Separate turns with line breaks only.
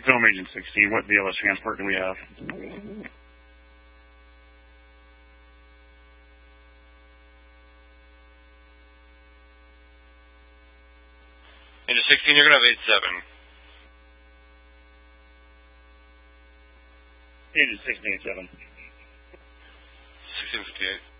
Film Agent 16, what BLS transport do we have?
Agent 16, you're going to have 87.
Agent 16, 7.
1658.